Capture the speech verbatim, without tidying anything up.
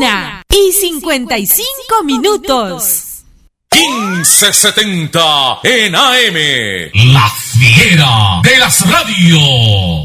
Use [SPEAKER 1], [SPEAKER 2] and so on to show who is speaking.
[SPEAKER 1] Una y cincuenta y cinco minutos.
[SPEAKER 2] quince setenta en A M.
[SPEAKER 3] La fiera de las radios.